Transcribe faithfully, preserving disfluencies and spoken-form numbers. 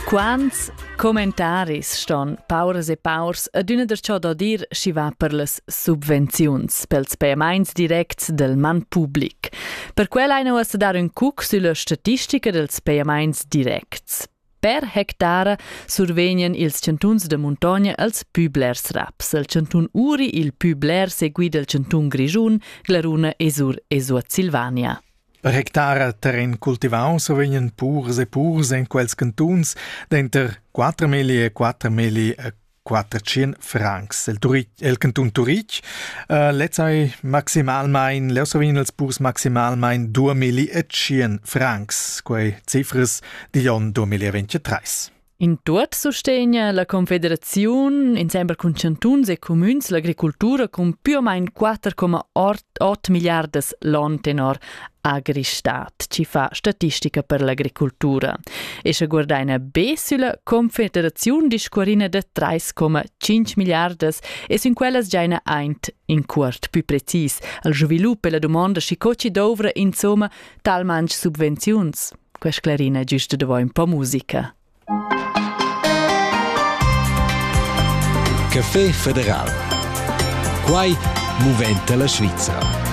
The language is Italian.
Quants commentaris ston pauras e paurs ad üna der ciò da dir schi va per las subvenziuns, pels payamaints directs del man public. Per quel hai nau a dar un cuc sulla statistica dels payamaints directs. Per hectare survegnan ils cantuns de montagna als püblers raps. El cantun Uri, il pübler segui del cantun Grischun, Glaruna e Sur e Suat Silvania. Per hectare terren cultivau survegnan purs e purs in quels cantuns d'enter quattro mili e quattro mili e quattrocento francs. El, Turic, el cantun Turic uh, letzai maximalmein, leu survegnan els purs maximalmein due mili e cien francs, quei cifres di l'on duemilaventitré. In tuot sostegna la Confederazione, insieme con cantuns e comuns, l'agricoltura con più o meno quattro virgola otto miliardi l'on tenor agristat, ci fa statistica per l'agricoltura. E se guardaina B sulla Confederazione discorrina de tre virgola cinque miliardi e su quelles giaina eint in quart più precis. Al svilup e la domanda si coci dovra insomma tal manch subvenzions. Quest clarina giusto da voi un po' musica. Caffè Federal. Quai movente la Svizra.